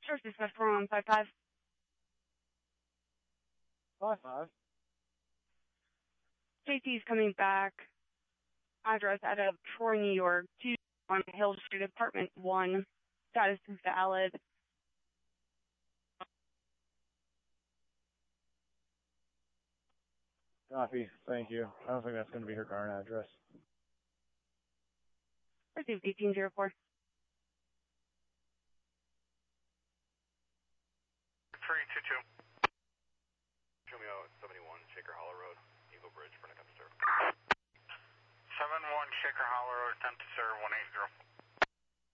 Source dispatch 4155. 55. JT's coming back. Address out of Troy, New York, 2 on Hill Street, Apartment 1. Status is valid. Copy. Thank you. I don't think that's going to be her current address. Received 1804. 322. Show me out 71 Shaker Hollow Road, Eagle Bridge for an attempt to serve. 71 Shaker Hollow Road, attempt to serve 180.